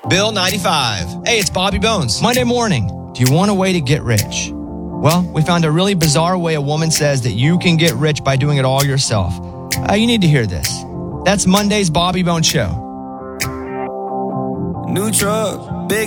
Bill 95. Hey, it's Bobby Bones. Monday morning. Do you want a way to get rich? Well, we found a really bizarre way a woman says that you can get rich by doing it all yourself. You need to hear this. That's Monday's Bobby Bones Show. New truck.